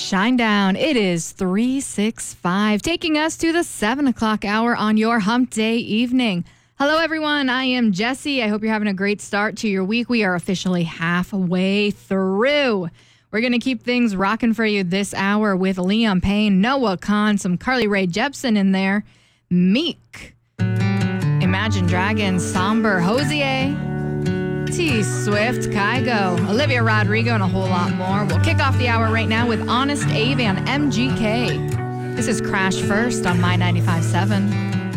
Shinedown. It is 365, taking us to the 7 o'clock hour on your hump day evening. Hello, everyone. I am Jessie. I hope you're having a great start to your week. We are officially halfway through. We're going to keep things rocking for you this hour with Liam Payne, Noah Khan, some Carly Rae Jepsen in there, Meek, Imagine Dragons, Somber, Hosier, T-Swift, Kygo, Olivia Rodrigo, and a whole lot more. We'll kick off the hour right now with Honest Abe and MGK. This is Crash First on My 95.7.